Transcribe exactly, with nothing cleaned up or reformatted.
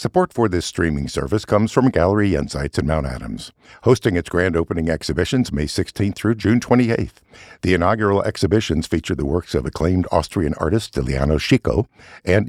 Support for this streaming service comes from Gallery Insights in Mount Adams, hosting its grand opening exhibitions May sixteenth through June twenty-eighth. The inaugural exhibitions feature the works of acclaimed Austrian artist Stiliano Schico and